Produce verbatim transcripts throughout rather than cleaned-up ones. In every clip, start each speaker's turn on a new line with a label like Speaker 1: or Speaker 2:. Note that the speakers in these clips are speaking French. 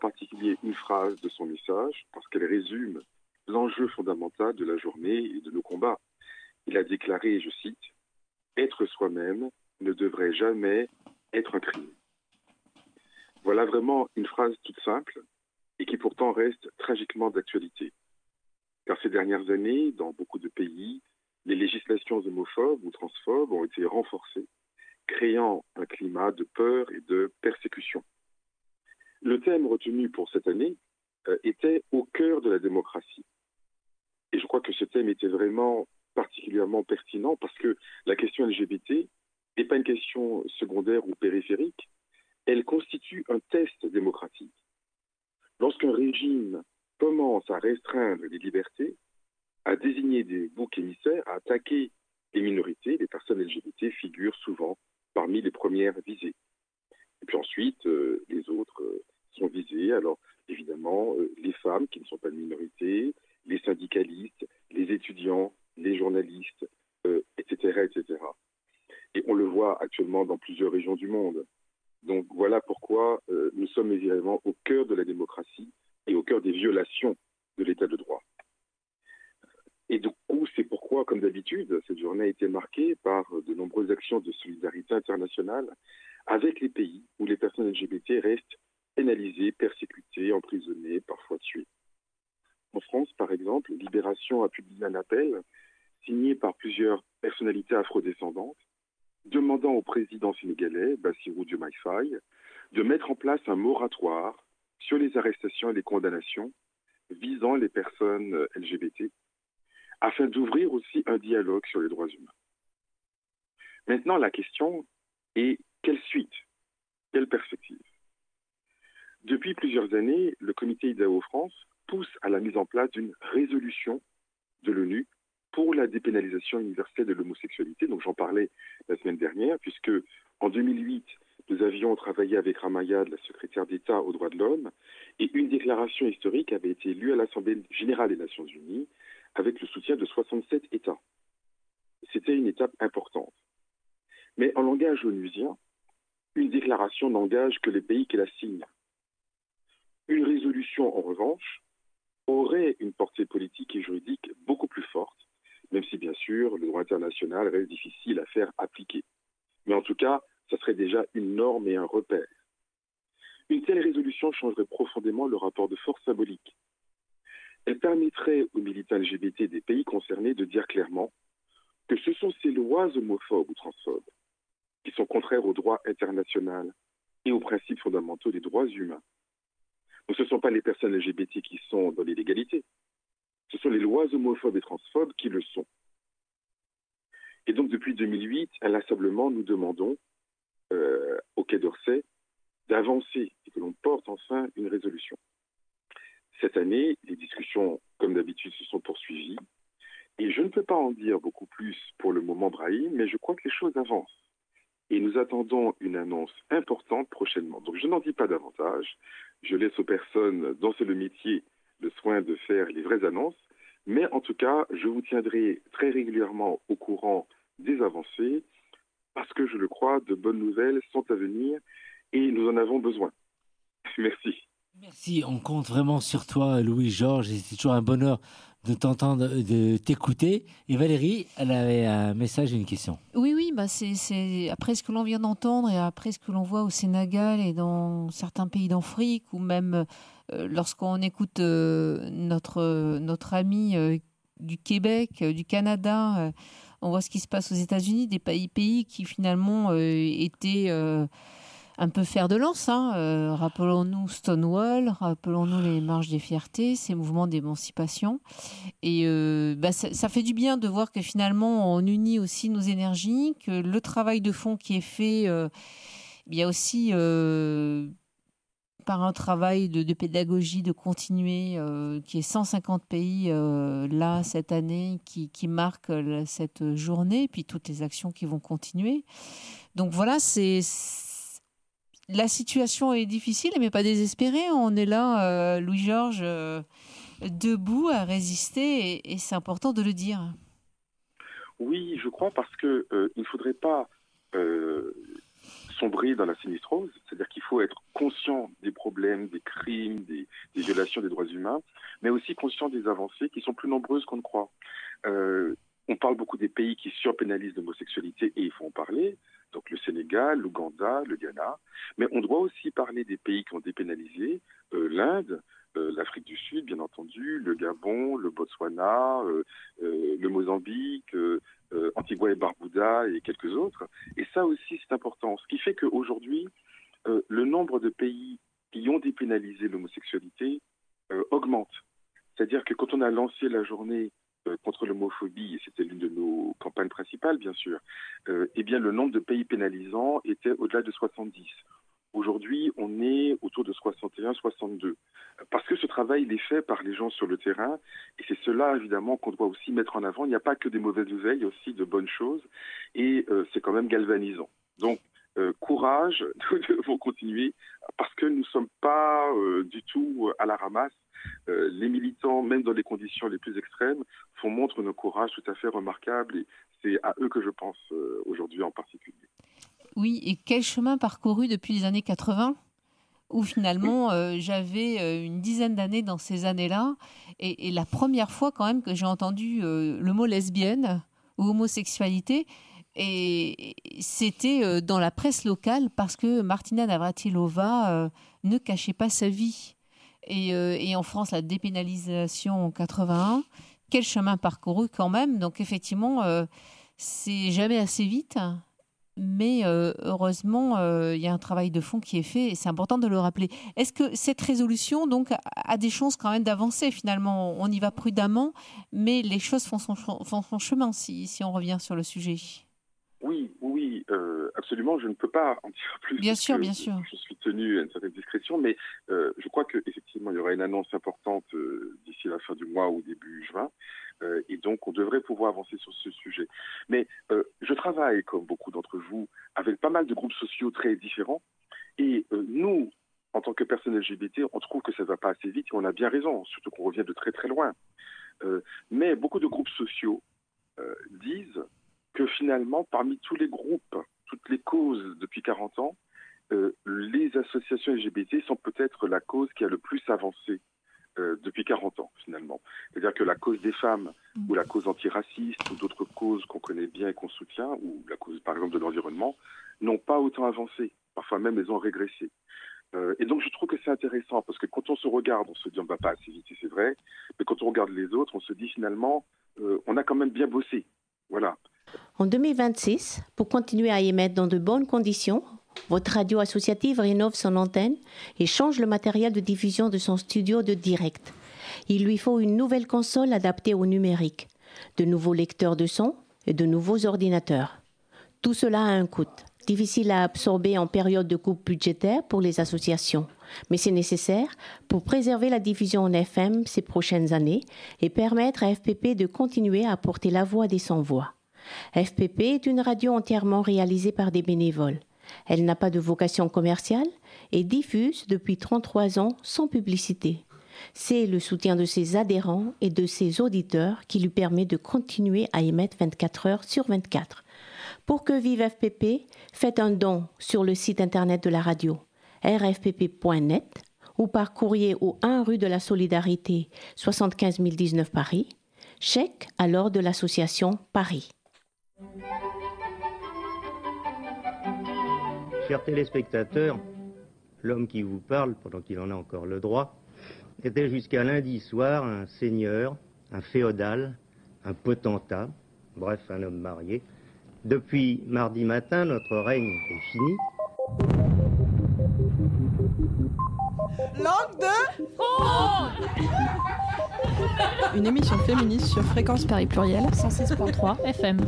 Speaker 1: particulier une phrase de son message parce qu'elle résume l'enjeu fondamental de la journée et de nos combats. Il a déclaré, je cite, « Être soi-même ne devrait jamais être un crime ». Voilà vraiment une phrase toute simple et qui pourtant reste tragiquement d'actualité. Car ces dernières années, dans beaucoup de pays, les législations homophobes ou transphobes ont été renforcées, créant un climat de peur et de persécution. Le thème retenu pour cette année euh, était au cœur de la démocratie. Et je crois que ce thème était vraiment particulièrement pertinent parce que la question L G B T n'est pas une question secondaire ou périphérique, elle constitue un test démocratique. Lorsqu'un régime commence à restreindre les libertés, à désigner des boucs émissaires, à attaquer les minorités, les personnes L G B T figurent souvent parmi les premières visées. Et puis ensuite, euh, les autres euh, sont visés. Alors, évidemment, euh, les femmes qui ne sont pas de minorité, les syndicalistes, les étudiants, les journalistes, euh, et cetera, et cetera. Et on le voit actuellement dans plusieurs régions du monde. Donc voilà pourquoi euh, nous sommes évidemment au cœur de la démocratie et au cœur des violations de l'état de droit. Et du coup, c'est pourquoi, comme d'habitude, cette journée a été marquée par de nombreuses actions de solidarité internationale avec les pays où les personnes L G B T restent pénalisées, persécutées, emprisonnées, parfois tuées. En France, par exemple, Libération a publié un appel signé par plusieurs personnalités afrodescendantes demandant au président sénégalais, Bassirou Diomaye Faye, de mettre en place un moratoire sur les arrestations et les condamnations visant les personnes L G B T, afin d'ouvrir aussi un dialogue sur les droits humains. Maintenant, la question est quelle suite, quelle perspective? Depuis plusieurs années, le comité I D A O France pousse à la mise en place d'une résolution de l'ONU pour la dépénalisation universelle de l'homosexualité. Donc j'en parlais la semaine dernière, puisque en deux mille huit, nous avions travaillé avec Ramayad, la secrétaire d'État aux droits de l'homme, et une déclaration historique avait été lue à l'Assemblée générale des Nations unies avec le soutien de soixante-sept États. C'était une étape importante. Mais en langage onusien, une déclaration n'engage que les pays qui la signent. Une résolution, en revanche, aurait une portée politique et juridique beaucoup plus forte, même si, bien sûr, le droit international reste difficile à faire appliquer. Mais en tout cas, ça serait déjà une norme et un repère. Une telle résolution changerait profondément le rapport de force symbolique. Elle permettrait aux militants L G B T des pays concernés de dire clairement que ce sont ces lois homophobes ou transphobes qui sont contraires au droit international et aux principes fondamentaux des droits humains. Donc ce ne sont pas les personnes L G B T qui sont dans l'illégalité, ce sont les lois homophobes et transphobes qui le sont. Et donc depuis deux mille huit, inlassablement, nous demandons euh, au Quai d'Orsay d'avancer et que l'on porte enfin une résolution. Cette année, les discussions, comme d'habitude, se sont poursuivies. Et je ne peux pas en dire beaucoup plus pour le moment, Brahim, mais je crois que les choses avancent. Et nous attendons une annonce importante prochainement. Donc je n'en dis pas davantage. Je laisse aux personnes dont c'est le métier le soin de faire les vraies annonces. Mais en tout cas, je vous tiendrai très régulièrement au courant des avancées parce que je le crois, de bonnes nouvelles sont à venir et nous en avons besoin. Merci.
Speaker 2: Merci, on compte vraiment sur toi, Louis-Georges, et c'est toujours un bonheur de t'entendre, de t'écouter. Et Valérie, elle avait un message et une question.
Speaker 3: Oui, oui, bah c'est, c'est après ce que l'on vient d'entendre et après ce que l'on voit au Sénégal et dans certains pays d'Afrique, ou même euh, lorsqu'on écoute euh, notre, notre ami euh, du Québec, euh, du Canada, euh, on voit ce qui se passe aux États-Unis, des pays, pays qui finalement euh, étaient... Euh, un peu fer de lance, hein. Euh, rappelons-nous Stonewall, rappelons-nous les marches des fiertés, ces mouvements d'émancipation. Et euh, bah, ça, ça fait du bien de voir que finalement on unit aussi nos énergies, que le travail de fond qui est fait, euh, il y a aussi euh, par un travail de, de pédagogie de continuer, euh, qui est cent cinquante pays euh, là cette année, qui, qui marquent cette journée, puis toutes les actions qui vont continuer. Donc voilà, c'est... La situation est difficile, mais pas désespérée. On est là, euh, Louis-Georges, euh, debout à résister, et, et c'est important de le dire.
Speaker 1: Oui, je crois, parce que euh, il ne faudrait pas euh, sombrer dans la sinistrose, c'est-à-dire qu'il faut être conscient des problèmes, des crimes, des, des violations des droits humains, mais aussi conscient des avancées qui sont plus nombreuses qu'on ne croit. Euh, on parle beaucoup des pays qui surpénalisent l'homosexualité et il faut en parler, donc le Sénégal, l'Ouganda, le Ghana, mais on doit aussi parler des pays qui ont dépénalisé, euh, l'Inde, euh, l'Afrique du Sud, bien entendu, le Gabon, le Botswana, euh, euh, le Mozambique, euh, Euh, Antigua et Barbuda et quelques autres. Et ça aussi, c'est important. Ce qui fait qu'aujourd'hui, euh, le nombre de pays qui ont dépénalisé l'homosexualité euh, augmente. C'est-à-dire que quand on a lancé la journée euh, contre l'homophobie, et c'était l'une de nos campagnes principales, bien sûr, euh, eh bien, le nombre de pays pénalisants était au-delà de soixante-dix. Aujourd'hui, on est autour de soixante et un, soixante-deux. Parce que ce travail, il est fait par les gens sur le terrain. Et c'est cela, évidemment, qu'on doit aussi mettre en avant. Il n'y a pas que des mauvaises nouvelles, il y a aussi de bonnes choses. Et euh, c'est quand même galvanisant. Donc, euh, courage, nous devons continuer. Parce que nous ne sommes pas euh, du tout à la ramasse. Euh, les militants, même dans les conditions les plus extrêmes, font montre d'un courage tout à fait remarquable. Et c'est à eux que je pense euh, aujourd'hui en particulier.
Speaker 3: Oui, et quel chemin parcouru depuis les années quatre-vingts, où finalement euh, j'avais euh, une dizaine d'années dans ces années-là, et, et la première fois quand même que j'ai entendu euh, le mot lesbienne ou homosexualité, et c'était euh, dans la presse locale parce que Martina Navratilova euh, ne cachait pas sa vie. Et, euh, et en France, la dépénalisation en quatre-vingt-un, quel chemin parcouru quand même. Donc effectivement, euh, c'est jamais assez vite. Mais euh, heureusement, il euh, y a un travail de fond qui est fait et c'est important de le rappeler. Est-ce que cette résolution donc, a des chances quand même d'avancer finalement? On y va prudemment, mais les choses font son, font son chemin si, si on revient sur le sujet.
Speaker 1: Oui, oui, euh, absolument. Je ne peux pas en dire plus.
Speaker 3: Bien sûr, bien sûr.
Speaker 1: Je suis tenu à une certaine discrétion, mais euh, je crois qu'effectivement, il y aura une annonce importante euh, d'ici la fin du mois ou début juin. Euh, et donc, on devrait pouvoir avancer sur ce sujet. Mais euh, je travaille, comme beaucoup d'entre vous, avec pas mal de groupes sociaux très différents. Et euh, nous, en tant que personnes L G B T, on trouve que ça ne va pas assez vite et on a bien raison, surtout qu'on revient de très très loin. Euh, mais beaucoup de groupes sociaux euh, disent que finalement, parmi tous les groupes, toutes les causes depuis quarante ans, euh, les associations L G B T sont peut-être la cause qui a le plus avancé euh, depuis quarante ans, finalement. C'est-à-dire que la cause des femmes, mmh. ou la cause antiraciste, ou d'autres causes qu'on connaît bien et qu'on soutient, ou la cause, par exemple, de l'environnement, n'ont pas autant avancé. Parfois même, elles ont régressé. Euh, et donc, je trouve que c'est intéressant, parce que quand on se regarde, on se dit on ne va pas assez vite, et c'est vrai, mais quand on regarde les autres, on se dit finalement, euh, on a quand même bien bossé. Voilà.
Speaker 4: En deux mille vingt-six, pour continuer à émettre dans de bonnes conditions, votre radio associative rénove son antenne et change le matériel de diffusion de son studio de direct. Il lui faut une nouvelle console adaptée au numérique, de nouveaux lecteurs de son et de nouveaux ordinateurs. Tout cela a un coût, difficile à absorber en période de coupe budgétaire pour les associations, mais c'est nécessaire pour préserver la diffusion en F M ces prochaines années et permettre à F P P de continuer à porter la voix des sans-voix. F P P est une radio entièrement réalisée par des bénévoles. Elle n'a pas de vocation commerciale et diffuse depuis trente-trois ans sans publicité. C'est le soutien de ses adhérents et de ses auditeurs qui lui permet de continuer à émettre vingt-quatre heures sur vingt-quatre. Pour que vive F P P, faites un don sur le site internet de la radio r f p p point net ou par courrier au un rue de la Solidarité, soixante-quinze mille dix-neuf Paris, chèque à l'ordre de l'association Paris.
Speaker 5: Chers téléspectateurs, l'homme qui vous parle, pendant qu'il en a encore le droit, était jusqu'à lundi soir un seigneur, un féodal, un potentat, bref, un homme marié. Depuis mardi matin, notre règne est fini.
Speaker 6: Langue de Fronde.
Speaker 7: Une émission féministe sur Fréquence Paris Pluriel, cent six point trois F M.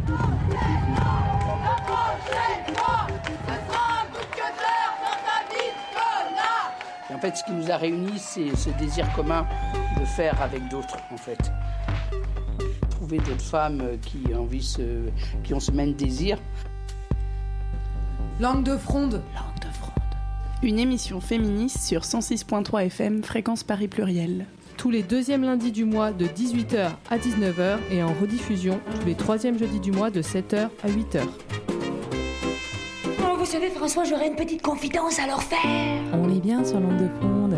Speaker 8: Et en fait, ce qui nous a réunis, c'est ce désir commun de faire avec d'autres, en fait. Trouver d'autres femmes qui, envie ce, qui ont ce même désir.
Speaker 6: Langue de Fronde.
Speaker 7: Langue de Fronde.
Speaker 9: Une émission féministe sur cent six point trois F M, Fréquence Paris Pluriel.
Speaker 7: Tous les deuxièmes lundis du mois de dix-huit heures à dix-neuf heures et en rediffusion tous les troisièmes jeudis du mois de sept heures à huit heures.
Speaker 6: On vous
Speaker 10: savez, François, j'aurais une petite confidence à leur faire.
Speaker 7: On est bien sur l'onde de Fronde.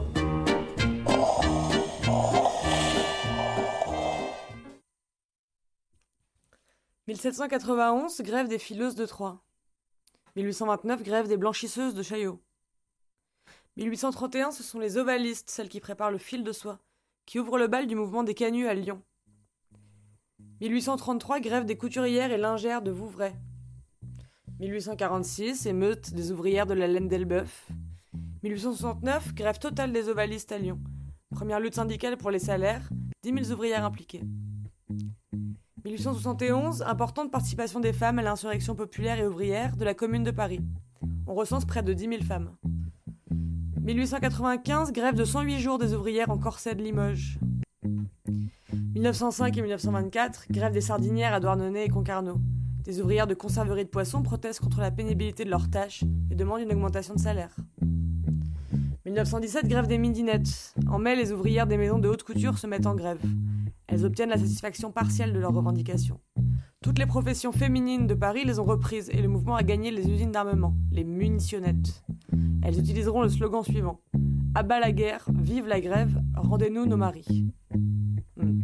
Speaker 11: mille sept cent quatre-vingt-onze, grève des fileuses de Troyes. mille huit cent vingt-neuf, grève des blanchisseuses de Chaillot. mille huit cent trente et un, ce sont les ovalistes, celles qui préparent le fil de soie, qui ouvrent le bal du mouvement des canuts à Lyon. mille huit cent trente-trois, grève des couturières et lingères de Vouvray. mille huit cent quarante-six, émeute des ouvrières de la laine d'Elbeuf. mille huit cent soixante-neuf, grève totale des ovalistes à Lyon. Première lutte syndicale pour les salaires, dix mille ouvrières impliquées. mille huit cent soixante et onze, importante participation des femmes à l'insurrection populaire et ouvrière de la Commune de Paris. On recense près de dix mille femmes. mille huit cent quatre-vingt-quinze, grève de cent huit jours des ouvrières en corset de Limoges. mille neuf cent cinq et mille neuf cent vingt-quatre, grève des sardinières à Douarnenez et Concarneau. Des ouvrières de conserverie de poissons protestent contre la pénibilité de leurs tâches et demandent une augmentation de salaire. mille neuf cent dix-sept, grève des midinettes. En mai, les ouvrières des maisons de haute couture se mettent en grève. Elles obtiennent la satisfaction partielle de leurs revendications. Toutes les professions féminines de Paris les ont reprises et le mouvement a gagné les usines d'armement, les munitionnettes. Elles utiliseront le slogan suivant : « À bas la guerre, vive la grève, rendez-nous nos maris ». Hmm.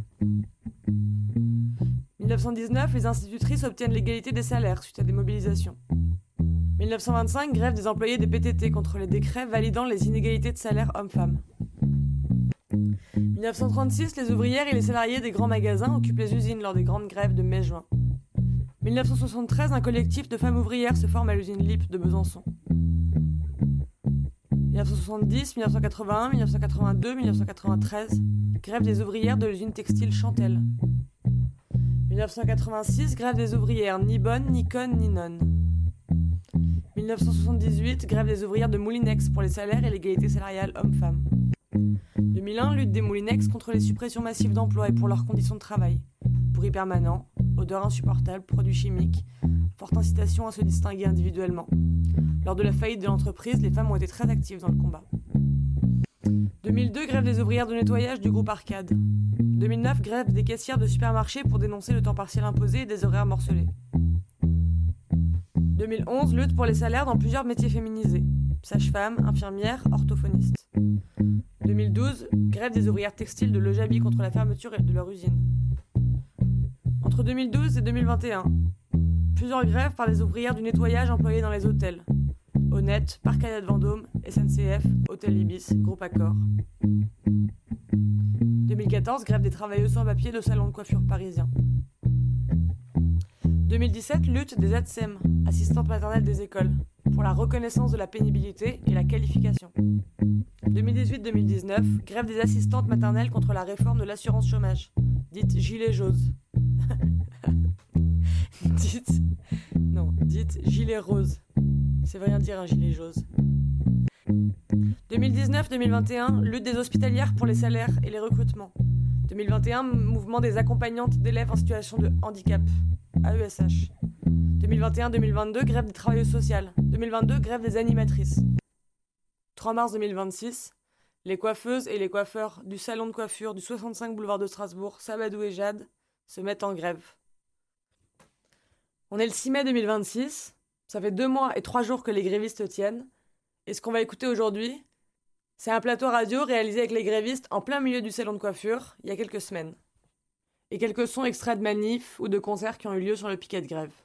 Speaker 11: mille neuf cent dix-neuf, les institutrices obtiennent l'égalité des salaires suite à des mobilisations. mille neuf cent vingt-cinq, grève des employés des P T T contre les décrets validant les inégalités de salaire hommes-femmes. mille neuf cent trente-six, les ouvrières et les salariés des grands magasins occupent les usines lors des grandes grèves de mai-juin. mille neuf cent soixante-treize, un collectif de femmes ouvrières se forme à l'usine Lippe de Besançon. mille neuf cent soixante-dix, mille neuf cent quatre-vingt-un, mille neuf cent quatre-vingt-deux, mille neuf cent quatre-vingt-treize, grève des ouvrières de l'usine textile Chantel. mille neuf cent quatre-vingt-six, grève des ouvrières ni bonne, ni conne, ni nonne. mille neuf cent soixante-dix-huit, grève des ouvrières de Moulinex pour les salaires et l'égalité salariale hommes-femmes. deux mille un, lutte des Moulinex contre les suppressions massives d'emplois et pour leurs conditions de travail. Bruit permanent, odeur insupportable, produits chimiques, forte incitation à se distinguer individuellement. Lors de la faillite de l'entreprise, les femmes ont été très actives dans le combat. deux mille deux, grève des ouvrières de nettoyage du groupe Arcade. deux mille neuf, grève des caissières de supermarchés pour dénoncer le temps partiel imposé et des horaires morcelés. deux mille onze, lutte pour les salaires dans plusieurs métiers féminisés. Sage-femme, infirmière, orthophoniste. deux mille douze, grève des ouvrières textiles de Lojabi contre la fermeture de leur usine. Entre deux mille douze et deux mille vingt et un, plusieurs grèves par les ouvrières du nettoyage employées dans les hôtels. Honnête, Parc Hyatt Vendôme, S N C F, Hôtel Ibis, Groupe Accor. deux mille quatorze, grève des travailleuses sans papier de salons de coiffure parisiens. deux mille dix-sept, lutte des A T S E M, assistantes maternelles des écoles, pour la reconnaissance de la pénibilité et la qualification. deux mille dix-huit deux mille dix-neuf, grève des assistantes maternelles contre la réforme de l'assurance chômage, dite gilet jaune. dites... Non, dites gilet rose. Ça veut rien dire un gilet jaune. deux mille dix-neuf deux mille vingt et un, lutte des hospitalières pour les salaires et les recrutements. deux mille vingt et un, mouvement des accompagnantes d'élèves en situation de handicap, A E S H. deux mille vingt et un deux mille vingt-deux, grève des travailleuses sociales. deux mille vingt-deux, grève des animatrices. trois mars deux mille vingt-six, les coiffeuses et les coiffeurs du salon de coiffure du soixante-cinq boulevard de Strasbourg, Sabadou et Jade, se mettent en grève. On est le six mai deux mille vingt-six, ça fait deux mois et trois jours que les grévistes tiennent, et ce qu'on va écouter aujourd'hui, c'est un plateau radio réalisé avec les grévistes en plein milieu du salon de coiffure, il y a quelques semaines. Et quelques sons extraits de manifs ou de concerts qui ont eu lieu sur le piquet de grève.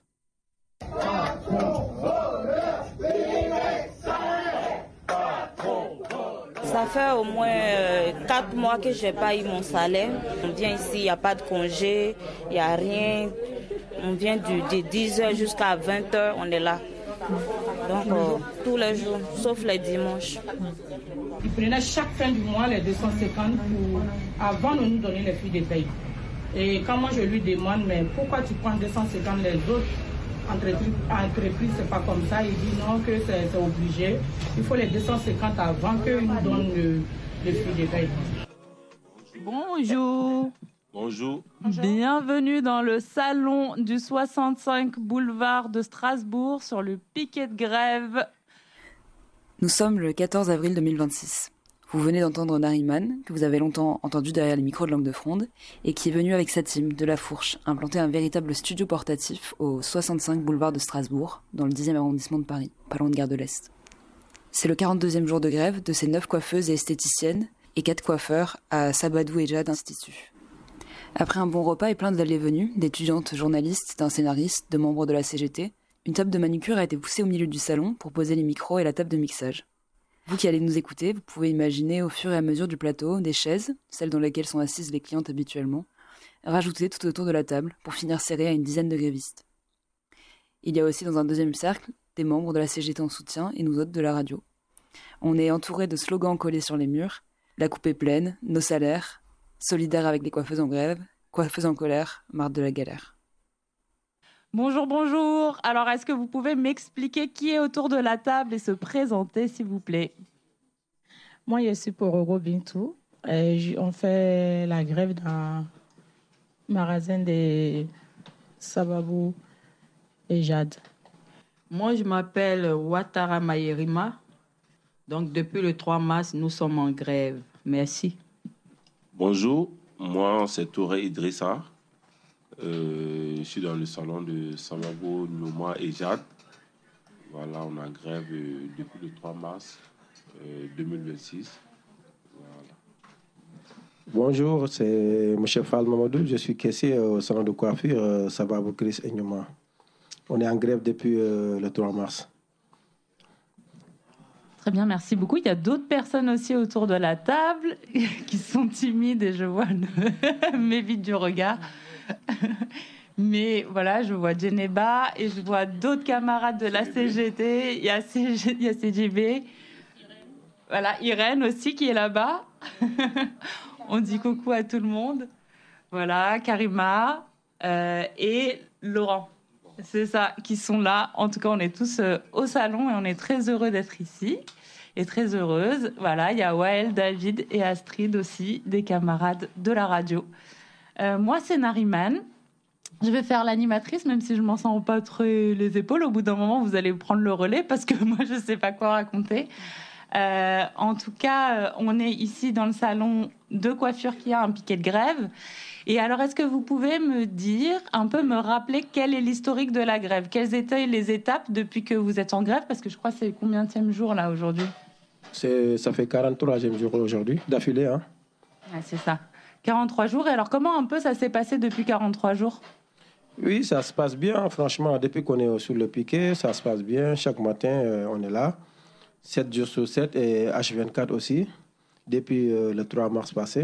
Speaker 12: Ça fait au moins euh, quatre mois que je n'ai pas eu mon salaire. On vient ici, il n'y a pas de congé, il n'y a rien. On vient du, de dix heures jusqu'à vingt heures, on est là. Donc euh, tous les jours, sauf les dimanches.
Speaker 13: Ils prenaient chaque fin du mois les deux cent cinquante pour, avant de nous donner les fiches de paye. Et quand moi je lui demande, mais pourquoi tu prends deux cent cinquante les autres entreprises, c'est pas comme ça. Il dit non, que c'est, c'est obligé. Il faut les deux cent cinquante avant qu'ils nous donnent le, le fiches de paye.
Speaker 14: Bonjour.
Speaker 15: Bonjour.
Speaker 14: Bienvenue dans le salon du soixante-cinq boulevard de Strasbourg sur le piquet de grève.
Speaker 16: Nous sommes le quatorze avril deux mille vingt-six.
Speaker 15: Vous venez d'entendre Nariman, que vous avez longtemps entendu derrière les micros de Langue de Fronde, et qui est venu avec sa team de La Fourche implanter un véritable studio portatif au soixante-cinq boulevard de Strasbourg, dans le dixième arrondissement de Paris, pas loin de Gare de l'Est. C'est le quarante-deuxième jour de grève de ces neuf coiffeuses et esthéticiennes et quatre coiffeurs à Sabadou et Jad Institut. Après un bon repas et plein d'allées venues, d'étudiantes journalistes, d'un scénariste, de membres de la C G T, une table de manucure a été poussée au milieu du salon pour poser les micros et la table de mixage. Vous qui allez nous écouter, vous pouvez imaginer au fur et à mesure du plateau des chaises, celles dans lesquelles sont assises les clientes habituellement, rajoutées tout autour de la table pour finir serrées à une dizaine de grévistes. Il y a aussi dans un deuxième cercle des membres de la C G T en soutien et nous autres de la radio. On est entouré de slogans collés sur les murs, la coupe est pleine, nos salaires, solidaires avec les coiffeuses en grève, coiffeuses en colère, marre de la galère.
Speaker 14: Bonjour, bonjour. Alors, est-ce que vous pouvez m'expliquer qui est autour de la table et se présenter, s'il vous plaît?
Speaker 13: Moi, je suis Porogo Bintou. Et on fait la grève dans le magasin de Sababou et Jad.
Speaker 16: Moi, je m'appelle Ouattara Mayerima. Donc, depuis le trois mars, nous sommes en grève. Merci.
Speaker 17: Bonjour, moi, c'est Touré Idrissa. Euh, je suis dans le salon de Sababou, Nouma et Jad. Voilà, on a grève euh, depuis le trois mars euh, deux mille vingt-six. Voilà.
Speaker 18: Bonjour, c'est M. Fall Mamadou. Je suis caissier au salon de coiffure euh, Sababou Chris et Nouma. On est en grève depuis euh, le trois mars.
Speaker 14: Très bien, merci beaucoup. Il y a d'autres personnes aussi autour de la table qui sont timides et je vois le... m'évite du regard. Mais voilà, je vois Djeneba et je vois d'autres camarades de la C G T. Il y a, C G... Il y a C G B. Voilà, Irène aussi qui est là-bas. On dit coucou à tout le monde. Voilà, Karima euh, et Laurent. C'est ça, qui sont là. En tout cas, on est tous euh, au salon et on est très heureux d'être ici et très heureuse. Voilà, il y a Wael, David et Astrid aussi, des camarades de la radio. Euh, moi, c'est Nariman. Je vais faire l'animatrice, même si je m'en sens pas très les épaules. Au bout d'un moment, vous allez prendre le relais parce que moi, je sais pas quoi raconter. Euh, en tout cas, euh, on est ici dans le salon de coiffure qui a un piquet de grève. Et alors, est-ce que vous pouvez me dire, un peu me rappeler quel est l'historique de la grève? Quelles étaient les étapes depuis que vous êtes en grève? Parce que je crois que c'est combienième jour là aujourd'hui?
Speaker 18: C'est, ça fait quarante-troisième jour aujourd'hui, d'affilée. Hein.
Speaker 14: Ouais, c'est ça. quarante-trois jours. Et alors, comment un peu ça s'est passé depuis quarante-trois jours?
Speaker 18: Oui, ça se passe bien. Franchement, depuis qu'on est sur le piquet, ça se passe bien. Chaque matin, euh, on est là. sept jours sur sept et H vingt-quatre aussi, depuis euh, le trois mars passé.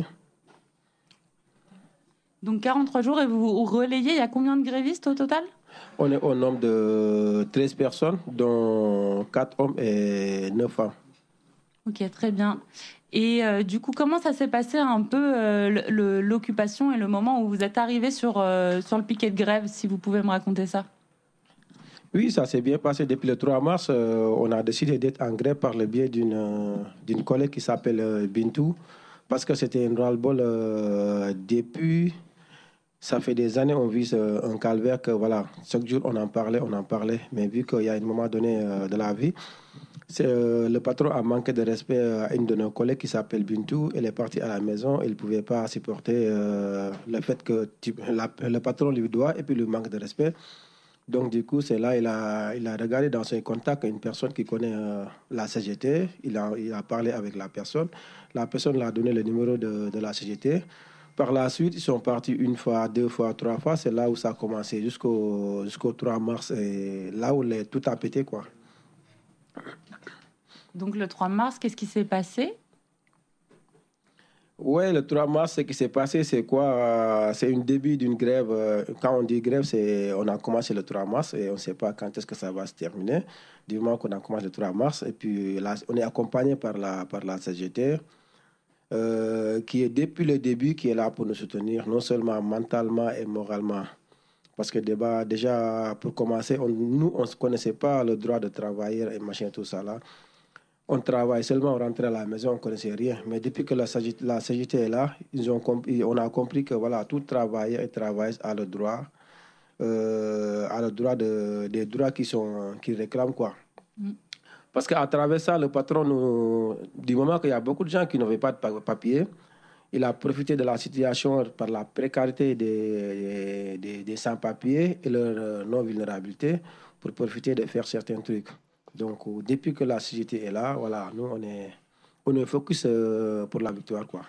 Speaker 14: Donc quarante-trois jours et vous relayez, il y a combien de grévistes au total?
Speaker 18: On est au nombre de treize personnes, dont quatre hommes et neuf femmes.
Speaker 14: Ok, très bien. Et euh, du coup, comment ça s'est passé un peu euh, le, le, l'occupation et le moment où vous êtes arrivé sur, euh, sur le piquet de grève, si vous pouvez me raconter ça?
Speaker 18: Oui, ça s'est bien passé. Depuis le trois mars, euh, on a décidé d'être en grève par le biais d'une, euh, d'une collègue qui s'appelle euh, Bintou, parce que c'était un ras-le-bol euh, depuis... Ça fait des années on vit euh, un calvaire que, voilà, chaque jour on en parlait, on en parlait. Mais vu qu'il y a un moment donné euh, de la vie, c'est, euh, le patron a manqué de respect à une de nos collègues qui s'appelle Bintou. Elle est partie à la maison, elle ne pouvait pas supporter euh, le fait que tu, la, le patron lui doit et puis le manque de respect. Donc, du coup, c'est là il a, il a regardé dans ses contacts une personne qui connaît euh, la C G T. Il a, il a parlé avec la personne. La personne lui a donné le numéro de, de la C G T. Par la suite, ils sont partis une fois, deux fois, trois fois. C'est là où ça a commencé, jusqu'au, jusqu'au trois mars. Et là où les, tout a pété, quoi.
Speaker 14: Donc, le trois mars, qu'est-ce qui s'est passé?
Speaker 18: Oui, le trois mars, ce qui s'est passé, c'est quoi? C'est un début d'une grève. Quand on dit grève, c'est, on a commencé le trois mars et on ne sait pas quand est-ce que ça va se terminer. Du moment qu'on a commencé le trois mars, et puis là, on est accompagné par la, par la C G T, euh, qui est depuis le début, qui est là pour nous soutenir, non seulement mentalement et moralement. Parce que débat, déjà, pour commencer, on, nous, on ne connaissait pas le droit de travailler et machin, tout ça là. On travaille seulement, on rentrait à la maison, on ne connaissait rien. Mais depuis que la C G T, la C G T est là, ils ont compris, on a compris que voilà, tout travailleur et travailleuse a le droit, euh, a le droit de, des droits qui, sont, qui réclament, quoi. Mm. Parce qu'à travers ça, le patron, nous, du moment qu'il y a beaucoup de gens qui n'avaient pas de papier, il a profité de la situation par la précarité des, des, des sans-papiers et leur non-vulnérabilité pour profiter de faire certains trucs. Donc, depuis que la C G T est là, voilà, nous, on est, on est focus pour la victoire, quoi.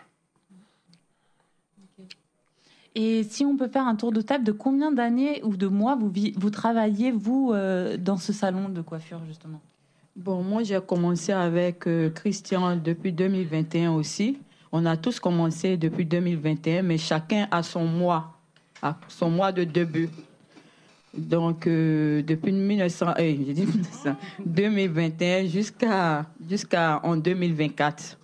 Speaker 14: Et si on peut faire un tour de table, de combien d'années ou de mois vous, vous travaillez, vous, euh, dans ce salon de coiffure, justement?
Speaker 16: Bon, moi, j'ai commencé avec euh, Christian depuis deux mille vingt et un aussi. On a tous commencé depuis deux mille vingt et un, mais chacun a son mois, a son mois de début. Donc, euh, depuis mille neuf cents, eh, j'ai dit mille neuf cents, deux mille vingt et un jusqu'à, jusqu'à en deux mille vingt-quatre.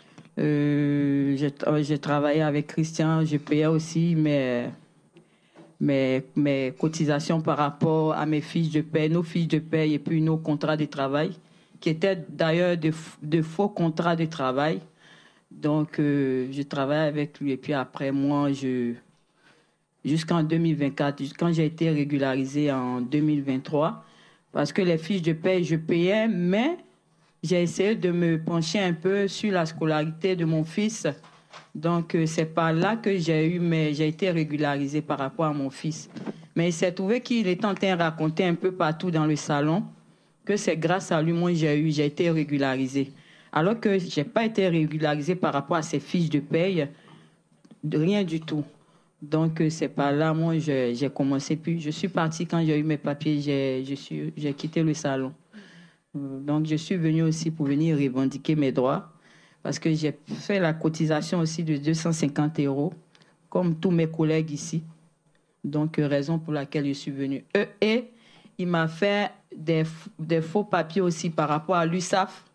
Speaker 16: Euh, j'ai, j'ai travaillé avec Christian, je payais aussi mes, mes, mes cotisations par rapport à mes fiches de paie, nos fiches de paie et puis nos contrats de travail, qui étaient d'ailleurs de, de faux contrats de travail. Donc, euh, je travaillais avec lui et puis après, moi, je, jusqu'en deux mille vingt-quatre, quand j'ai été régularisée en deux mille vingt-trois, parce que les fiches de paie, je payais, mais j'ai essayé de me pencher un peu sur la scolarité de mon fils. Donc, c'est par là que j'ai eu, mais j'ai été régularisée par rapport à mon fils. Mais il s'est trouvé qu'il est en train de raconter un peu partout dans le salon que c'est grâce à lui, moi, j'ai eu, j'ai été régularisée. Alors que je n'ai pas été régularisée par rapport à ses fiches de paye, de rien du tout. Donc, c'est par là, moi, j'ai, j'ai commencé. Puis, je suis partie quand j'ai eu mes papiers, j'ai, je suis, j'ai quitté le salon. Donc, je suis venue aussi pour venir revendiquer mes droits parce que j'ai fait la cotisation aussi de deux cent cinquante euros, comme tous mes collègues ici. Donc, raison pour laquelle je suis venue. Et, et il m'a fait des, des faux papiers aussi par rapport à l'U S A F.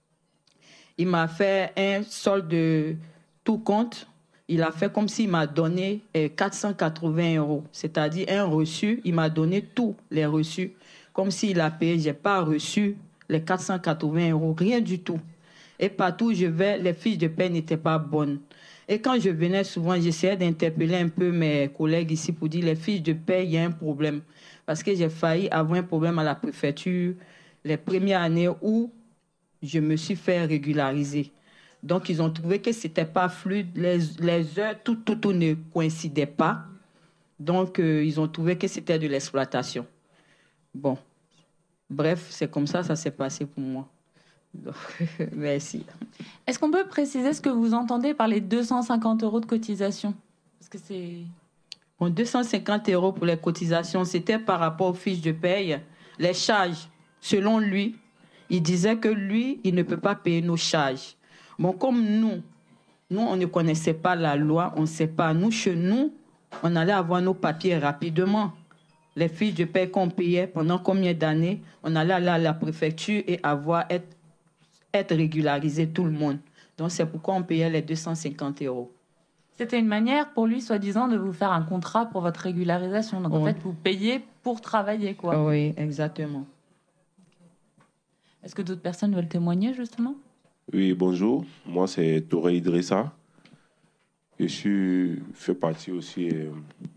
Speaker 16: Il m'a fait un solde de tout compte. Il a fait comme s'il m'a donné quatre cent quatre-vingts euros, c'est-à-dire un reçu. Il m'a donné tous les reçus. Comme s'il a payé, je n'ai pas reçu les quatre cent quatre-vingts euros, rien du tout. Et partout où je vais, les fiches de paie n'étaient pas bonnes. Et quand je venais souvent, j'essayais d'interpeller un peu mes collègues ici pour dire les fiches de paie, il y a un problème. Parce que j'ai failli avoir un problème à la préfecture les premières années où je me suis fait régulariser. Donc, ils ont trouvé que ce n'était pas fluide. Les, les heures, tout, tout, tout ne coïncidait pas. Donc, euh, ils ont trouvé que c'était de l'exploitation. Bon. Bref, c'est comme ça, ça s'est passé pour moi. Donc, merci.
Speaker 14: Est-ce qu'on peut préciser ce que vous entendez par les deux cent cinquante euros de cotisation? Parce que c'est...
Speaker 16: Bon, deux cent cinquante euros pour les cotisations, c'était par rapport aux fiches de paye. Les charges, selon lui, il disait que lui, il ne peut pas payer nos charges. Bon, comme nous, nous, on ne connaissait pas la loi, on ne sait pas. Nous, chez nous, on allait avoir nos papiers rapidement. Les fiches de paie qu'on payait pendant combien d'années, on allait aller à la préfecture et avoir, être, être régularisé tout le monde. Donc, c'est pourquoi on payait les deux cent cinquante euros.
Speaker 14: C'était une manière pour lui, soi-disant, de vous faire un contrat pour votre régularisation. Donc, oui. En fait, vous payez pour travailler, quoi.
Speaker 16: Oui, exactement.
Speaker 14: Est-ce que d'autres personnes veulent témoigner, justement?
Speaker 17: Oui, bonjour. Moi, c'est Touré Idrissa. Je suis, fais partie aussi euh,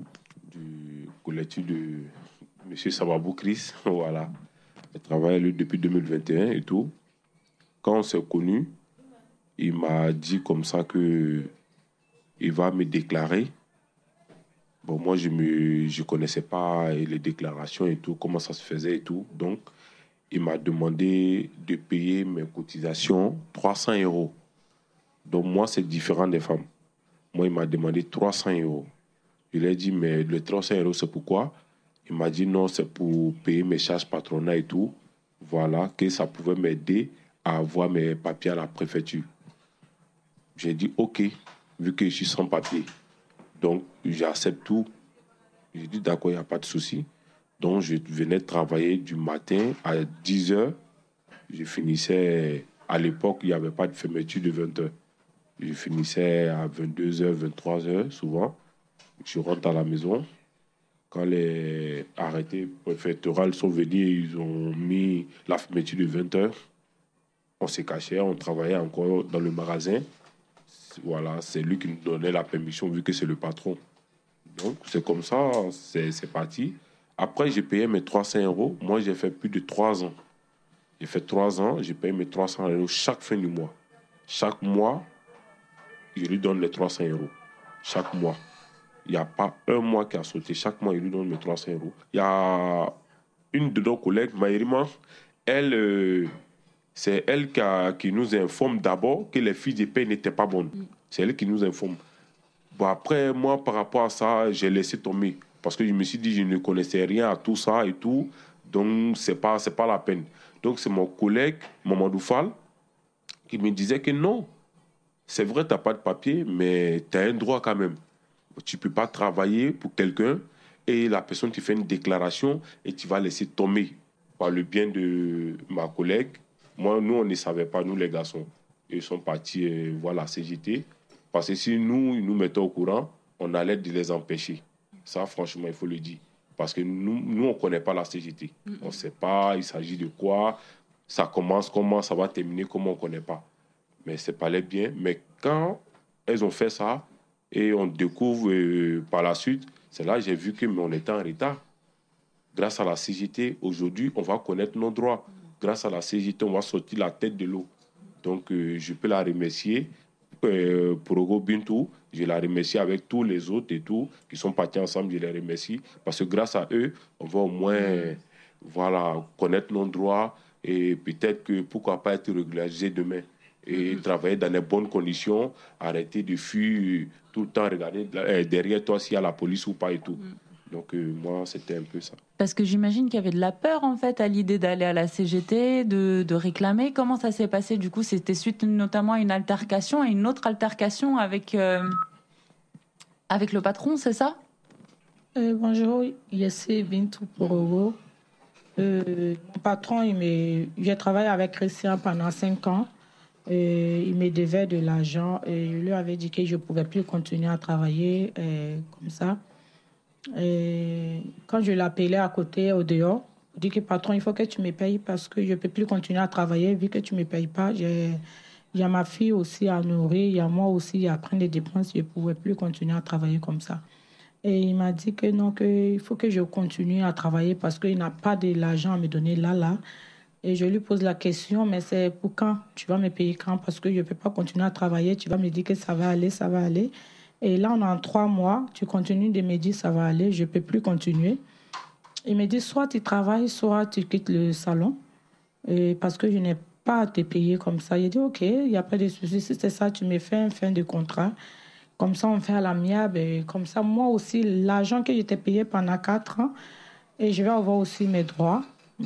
Speaker 17: du collectif de M. Sababou Chris. Voilà. Je travaille lui depuis deux mille vingt et un et tout. Quand on s'est connus, il m'a dit comme ça que il va me déclarer. Bon, moi, je ne je connaissais pas les déclarations et tout, comment ça se faisait et tout. Donc, il m'a demandé de payer mes cotisations trois cents euros. Donc, moi, c'est différent des femmes. Moi, il m'a demandé trois cents euros. Je lui ai dit, mais le trois cents euros, c'est pourquoi? Il m'a dit, non, c'est pour payer mes charges patronales et tout. Voilà, que ça pouvait m'aider à avoir mes papiers à la préfecture. J'ai dit, OK, vu que je suis sans papier. Donc, j'accepte tout. J'ai dit, d'accord, il n'y a pas de souci. Donc, je venais travailler du matin à dix heures. Je finissais, à l'époque, il n'y avait pas de fermeture de vingt heures. Je finissais à vingt-deux heures, vingt-trois heures, souvent. Je rentre à la maison. Quand les arrêtés préfectorales sont venus, ils ont mis la fermeture de vingt heures. On s'est caché, on travaillait encore dans le magasin. Voilà, c'est lui qui nous donnait la permission, vu que c'est le patron. Donc, c'est comme ça, c'est, c'est parti. Après, j'ai payé mes trois cents euros. Moi, j'ai fait plus de trois ans. J'ai fait trois ans, j'ai payé mes trois cents euros chaque fin du mois. Chaque mois, je lui donne les trois cents euros. Chaque mois. Il n'y a pas un mois qui a sauté. Chaque mois, je lui donne mes trois cents euros. Il y a une de nos collègues, Maïrima, elle, euh, c'est elle qui, a, qui nous informe d'abord que les fiches de paie n'étaient pas bonnes. C'est elle qui nous informe. Bon, après, moi, par rapport à ça, j'ai laissé tomber. Parce que je me suis dit, je ne connaissais rien à tout ça et tout. Donc, ce n'est pas, c'est pas la peine. Donc, c'est mon collègue, Mamadou Fall, qui me disait que non, c'est vrai, tu n'as pas de papier, mais tu as un droit quand même. Tu ne peux pas travailler pour quelqu'un et la personne te fait une déclaration et tu vas laisser tomber. Par le bien de ma collègue, moi, nous, on ne savait pas, nous, les garçons. Ils sont partis euh, voir la C G T. Parce que si nous, ils nous mettaient au courant, on allait de les empêcher. Ça, franchement, il faut le dire. Parce que nous, nous on ne connaît pas la C G T. Mm-hmm. On ne sait pas, il s'agit de quoi, ça commence, comment ça va terminer, comment on ne connaît pas. Mais c'est pas les biens. Mais quand elles ont fait ça, et on découvre euh, par la suite, c'est là que j'ai vu qu'on était en retard. Grâce à la C G T, aujourd'hui, on va connaître nos droits. Grâce à la C G T, on va sortir la tête de l'eau. Donc, euh, je peux la remercier. Euh, pour Ogo Bintou, je la remercie avec tous les autres et tout, qui sont partis ensemble, je les remercie. Parce que grâce à eux, on va au moins euh, voilà, connaître nos droits et peut-être que pourquoi pas être régularisé demain. Et mm-hmm. travailler dans les bonnes conditions, arrêter de fuir tout le temps, regarder euh, derrière toi s'il y a la police ou pas et tout. Mm. Donc euh, moi, c'était un peu ça.
Speaker 14: Parce que j'imagine qu'il y avait de la peur en fait à l'idée d'aller à la C G T, de, de réclamer. Comment ça s'est passé du coup? C'était suite notamment à une altercation et une autre altercation avec, euh, avec le patron, c'est ça?
Speaker 13: euh, Bonjour, Yessé Bintou Porogo. Euh, mon patron, il me... j'ai travaillé avec Christian pendant cinq ans. Et il me devait de l'argent et je lui avais dit que je ne pouvais plus continuer à travailler euh, comme ça. Et quand je l'appelais à côté, au dehors, je dis que patron, il faut que tu me payes parce que je ne peux plus continuer à travailler vu que tu ne me payes pas. J'ai... Il y a ma fille aussi à nourrir, il y a moi aussi à prendre des dépenses, je ne pouvais plus continuer à travailler comme ça. Et il m'a dit que non, qu'il faut que je continue à travailler parce qu'il n'a pas de l'argent à me donner là, là. Et je lui pose la question, mais c'est pour quand? Tu vas me payer quand? Parce que je ne peux pas continuer à travailler. Tu vas me dire que ça va aller, ça va aller. Et là, on est en trois mois. Tu continues de me dire ça va aller. Je ne peux plus continuer. Il me dit, soit tu travailles, soit tu quittes le salon. Et parce que je n'ai pas à te payer comme ça. Il dit, OK, il n'y a pas de souci. Si c'est ça, tu me fais un fin de contrat. Comme ça, on fait à l'amiable. Et comme ça, moi aussi, l'argent que j'étais payé pendant quatre ans, et je vais avoir aussi mes droits.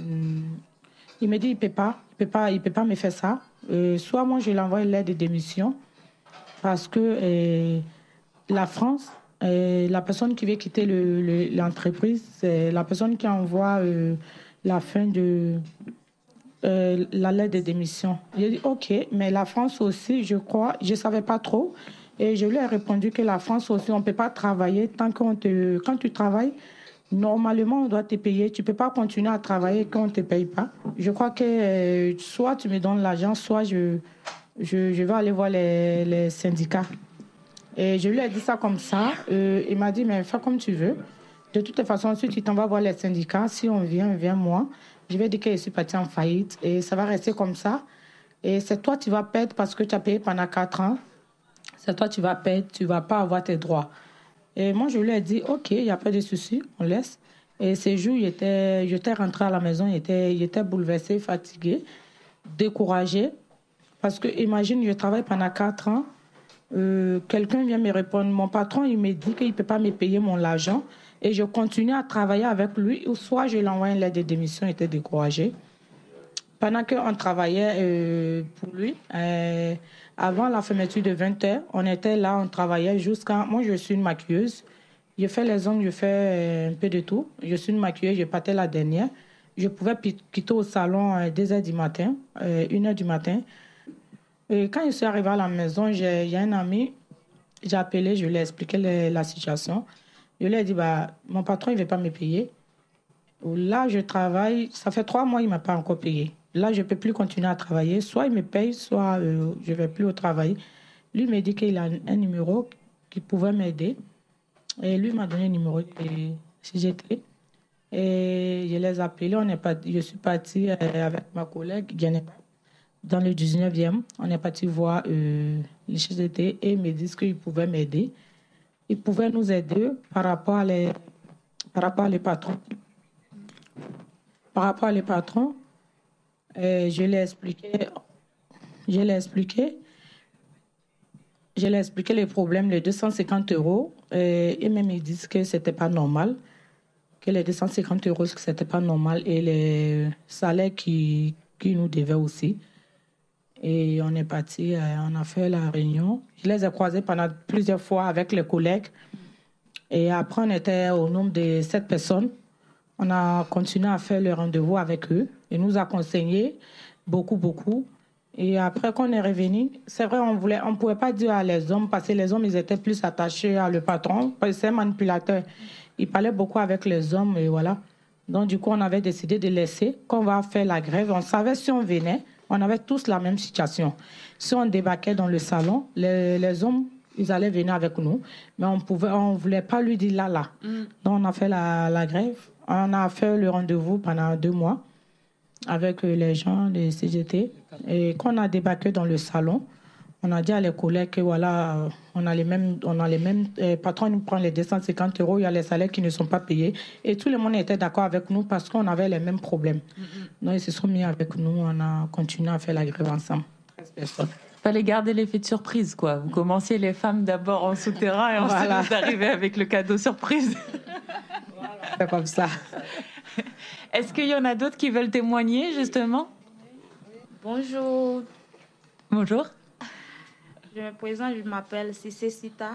Speaker 13: Il me dit, il ne peut pas, il peut pas, il peut pas me faire ça. Euh, soit moi, je lui envoie une lettre de démission parce que euh, la France, euh, la personne qui veut quitter le, le, l'entreprise, c'est la personne qui envoie euh, la fin de euh, la lettre de démission. J'ai dit, OK, mais la France aussi, je crois, je ne savais pas trop. Et je lui ai répondu que la France aussi, on ne peut pas travailler tant qu'on te... Quand tu travailles, normalement, on doit te payer. Tu ne peux pas continuer à travailler quand on ne te paye pas. Je crois que euh, soit tu me donnes l'argent, soit je, je, je vais aller voir les, les syndicats. Et je lui ai dit ça comme ça. Euh, il m'a dit, mais fais comme tu veux. De toute façon, si tu t'en vas voir les syndicats, si on vient, viens moi. Je vais dire que je suis partie en faillite. Et ça va rester comme ça. Et c'est toi qui vas perdre parce que tu as payé pendant quatre ans. C'est toi qui vas perdre. Tu ne vas pas avoir tes droits. Et moi, je lui ai dit, OK, il n'y a pas de souci, on laisse. Et ces jours, j'étais, j'étais rentrée à la maison, j'étais, j'étais bouleversée, fatiguée, découragée. Parce que, imagine, je travaille pendant quatre ans. Euh, quelqu'un vient me répondre, mon patron, il me dit qu'il ne peut pas me payer mon argent. Et je continue à travailler avec lui. Ou soit je lui envoie une lettre de démission, j'étais découragée. Pendant qu'on travaillait euh, pour lui, euh, avant la fermeture de vingt heures, on était là, on travaillait jusqu'à... Moi, je suis une maquilleuse. Je fais les ongles, je fais euh, un peu de tout. Je suis une maquilleuse, je partais la dernière. Je pouvais quitter au salon à deux heures du matin, euh, une heure du matin. Et quand je suis arrivée à la maison, j'ai, j'ai un ami, j'ai appelé, je lui ai expliqué le, la situation. Je lui ai dit, bah, mon patron, il ne veut pas me payer. Là, je travaille, ça fait trois mois, il ne m'a pas encore payé. Là, je ne peux plus continuer à travailler. Soit il me paye, soit euh, je ne vais plus au travail. Lui m'a dit qu'il a un, un numéro qui pouvait m'aider. Et lui m'a donné un numéro de C G T.
Speaker 16: Et je les ai appelés. On est parti, je suis partie avec ma collègue dans le dix-neuvième. On est parti voir euh, les C G T et ils me disent qu'ils pouvaient m'aider. Ils pouvaient nous aider par rapport à les, par rapport à les patrons. Par rapport à les patrons, euh, je l'ai expliqué. Je l'ai expliqué. Je l'ai expliqué les problèmes, les deux cent cinquante euros. Et, et même ils disent que ce n'était pas normal. Que les deux cent cinquante euros, ce n'était pas normal. Et les salaires qui, qui nous devaient aussi. Et on est parti, on a fait la réunion. Je les ai croisés pendant plusieurs fois avec les collègues. Et après, on était au nombre de sept personnes. On a continué à faire le rendez-vous avec eux. Ils nous ont conseillé beaucoup, beaucoup. Et après, quand on est revenu, c'est vrai, on voulait, on ne pouvait pas dire à les hommes, parce que les hommes, ils étaient plus attachés à le patron, parce que c'est un manipulateur. Il parlait beaucoup avec les hommes, et voilà. Donc, du coup, on avait décidé de laisser, quand on va faire la grève, on savait si on venait, on avait tous la même situation. Si on débarquait dans le salon, les, les hommes, ils allaient venir avec nous, mais on pouvait, on voulait pas lui dire là, là. Mm. Donc, on a fait la, la grève. On a fait le rendez-vous pendant deux mois avec les gens des C G T. Et quand on a débarqué dans le salon, on a dit à les collègues que voilà, on a les mêmes, on a les mêmes eh, patrons nous prend les deux cent cinquante euros, il y a les salaires qui ne sont pas payés. Et tout le monde était d'accord avec nous parce qu'on avait les mêmes problèmes. Mm-hmm. Donc ils se sont mis avec nous, on a continué à faire la grève ensemble. treize personnes.
Speaker 14: Fallait garder l'effet de surprise, quoi. Vous commenciez les femmes d'abord en souterrain et ensuite voilà. Vous arrivez avec le cadeau surprise.
Speaker 16: Voilà, c'est comme ça.
Speaker 14: Est-ce qu'il y en a d'autres qui veulent témoigner, justement?
Speaker 12: Bonjour.
Speaker 14: Bonjour.
Speaker 12: Je me présente, je m'appelle Cissé Sita.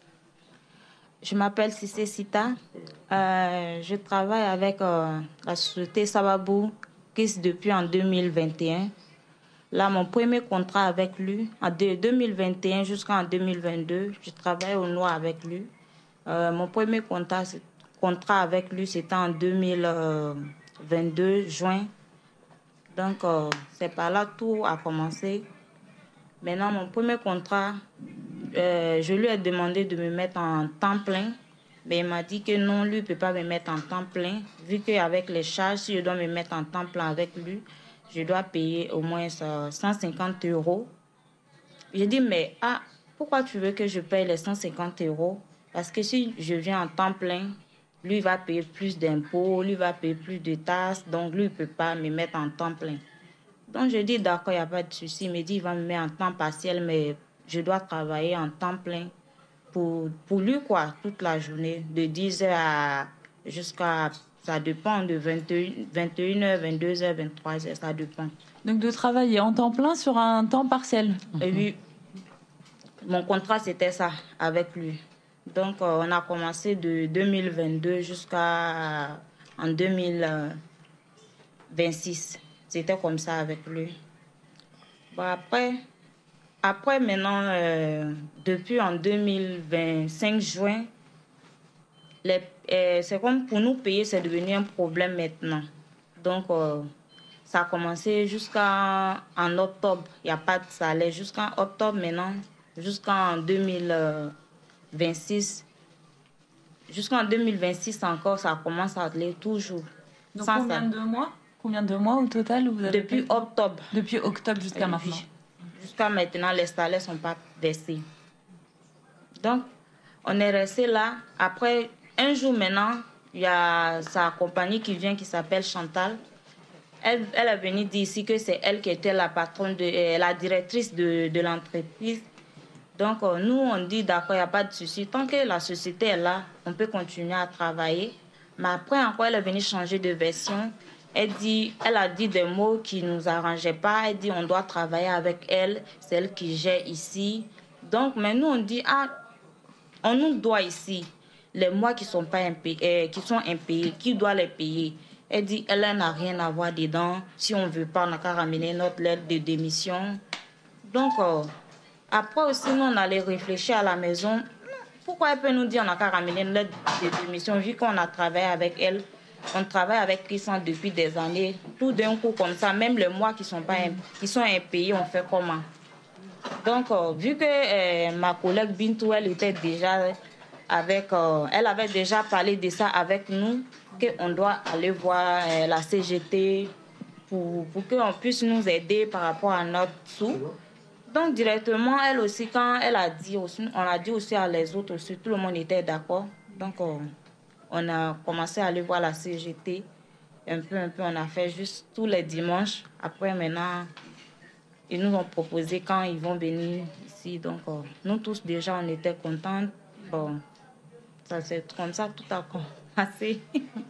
Speaker 12: Je m'appelle Cissé Sita. Euh, je travaille avec euh, la société Sababou, qui est depuis en deux mille vingt et un. Là, mon premier contrat avec lui, en deux mille vingt et un jusqu'en deux mille vingt-deux, je travaille au noir avec lui. Euh, mon premier contrat, contrat avec lui, c'était en deux mille vingt-deux, juin. Donc, euh, c'est par là tout a commencé. Maintenant, mon premier contrat, euh, je lui ai demandé de me mettre en temps plein. Mais il m'a dit que non, lui ne peut pas me mettre en temps plein. Vu qu'avec les charges, si je dois me mettre en temps plein avec lui, je dois payer au moins cent cinquante euros. J'ai dit, mais ah, pourquoi tu veux que je paye les cent cinquante euros? Parce que si je viens en temps plein, lui va payer plus d'impôts, lui va payer plus de taxes, donc lui ne peut pas me mettre en temps plein. Donc je dis, d'accord, il n'y a pas de souci. Il me dit, il va me mettre en temps partiel, mais je dois travailler en temps plein pour, pour lui, quoi, toute la journée, de dix heures à jusqu'à... Ça dépend de vingt et une heures, vingt-deux heures, vingt-trois heures, ça dépend.
Speaker 14: Donc de travailler en temps plein sur un temps partiel.
Speaker 12: Et oui, mon contrat c'était ça avec lui. Donc euh, on a commencé de deux mille vingt-deux jusqu'à en deux mille vingt-six. C'était comme ça avec lui. Bon, après, après maintenant, euh, depuis en deux mille vingt-cinq juin, les Et c'est comme pour nous payer, c'est devenu un problème maintenant. Donc, euh, ça a commencé jusqu'en en octobre. Il n'y a pas de salaire. Jusqu'en octobre maintenant, jusqu'en deux mille vingt-six. Jusqu'en deux mille vingt-six encore, ça commence à aller toujours.
Speaker 14: Donc, sans combien ça. de mois Combien de mois au total vous avez
Speaker 12: Depuis payé? octobre.
Speaker 14: Depuis octobre jusqu'à
Speaker 12: Et
Speaker 14: maintenant.
Speaker 12: Jusqu'à maintenant, les salaires ne sont pas versés. Donc, on est resté là. Après... Un jour maintenant, il y a sa compagnie qui vient qui s'appelle Chantal. Elle, elle est venue dire ici que c'est elle qui était la patronne, de, euh, la directrice de, de l'entreprise. Donc euh, nous, on dit d'accord, il n'y a pas de souci. Tant que la société est là, on peut continuer à travailler. Mais après encore, elle est venue changer de version. Elle, dit, elle a dit des mots qui ne nous arrangeaient pas. Elle dit on doit travailler avec elle, c'est elle qui gère ici. Donc mais nous, on dit ah, on nous doit ici. Les mois qui sont pas impayés, qui sont impayés, qui doit les payer? Elle dit, elle n'a rien à voir dedans. Si on ne veut pas, on n'a qu'à ramener notre lettre de démission. Donc, euh, après aussi, nous, on allait réfléchir à la maison. Pourquoi elle peut nous dire qu'on n'a qu'à ramener une lettre de démission, vu qu'on a travaillé avec elle? On travaille avec Christian depuis des années. Tout d'un coup, comme ça, même les mois qui sont, pas, qui sont impayés, on fait comment? Donc, euh, vu que euh, ma collègue Bintou, elle était déjà... Avec, euh, elle avait déjà parlé de ça avec nous. qu'on doit aller voir euh, la C G T pour, pour qu'on puisse nous aider par rapport à notre sous. Donc directement, elle aussi, quand elle a dit, aussi, on a dit aussi à les autres aussi, tout le monde était d'accord. Donc on, on a commencé à aller voir la C G T. Un peu, un peu, on a fait juste tous les dimanches. Après, maintenant, ils nous ont proposé quand ils vont venir ici. Donc, euh, nous tous, déjà, on était contents. Bon, ça, c'est comme ça, tout a commencé.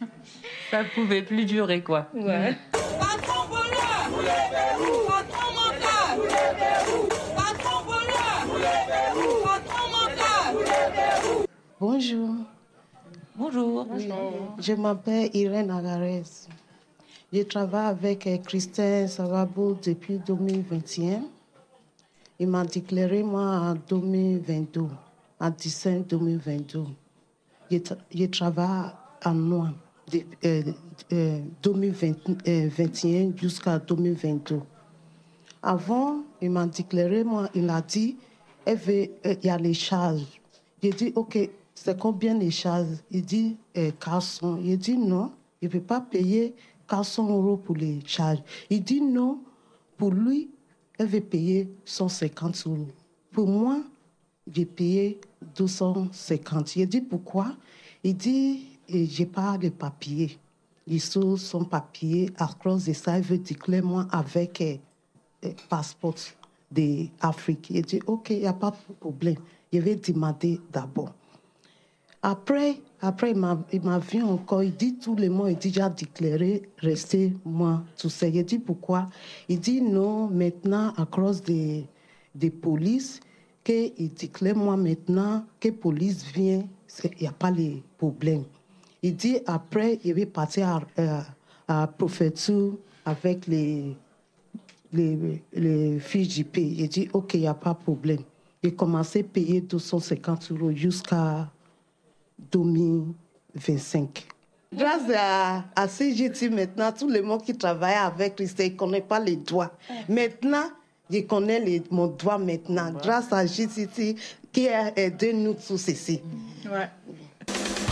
Speaker 14: Ça pouvait plus durer, quoi.
Speaker 12: Ouais.
Speaker 6: Patron voleur, vous les verrous. Patron menteur, vous les verrous. Patron voleur, vous les verrous. Patron menteur, vous les verrous.
Speaker 19: Bonjour.
Speaker 14: Bonjour.
Speaker 19: Oui, je m'appelle Irène Agarès. Je travaille avec Christin Savabo depuis deux mille vingt et un. Il m'a déclaré, moi, en deux mille vingt-deux, en décembre deux mille vingt-deux. Je, tra- je travaille en noir de euh, euh, deux mille vingt et un jusqu'à deux mille vingt-deux. Avant, il m'a déclaré, moi, il a dit, il veut, euh, y a les charges. J'ai dit, OK, c'est combien les charges? Il dit, euh, quatre cents. Il dit, non, il ne peut pas payer quatre cents euros pour les charges. Il dit, non, pour lui, elle veut payer cent cinquante euros. Pour moi, j'ai payé deux cent cinquante. Il dit, pourquoi? Il dit, je n'ai pas de papier. Ils sont sans papier. À cause de ça, il veut déclarer moi avec un euh, passeport d'Afrique. Il dit, OK, il n'y a pas de problème. Je vais demander d'abord. Après, après il, m'a, il m'a vu encore, il dit tout le monde, il dit, j'ai déclaré, restez moi, tout ça. Il dit, pourquoi? Il dit, non, maintenant, à cause des, des polices, qu'il déclare moi maintenant, que la police vient, il n'y a pas les problèmes. Il dit, après, il va partir à, à, à préfecture avec les, les, les fiches J P. Il dit, OK, il n'y a pas de problème. Il a commencé à payer deux cent cinquante euros jusqu'à deux mille vingt-cinq. Grâce à, à C G T maintenant, tout le monde qui travaille avec Christelle, il ne connaît pas les droits. Maintenant, je connais les, mon droit maintenant. Grâce à G T T qui a aidé nous tous ici.
Speaker 12: Ouais.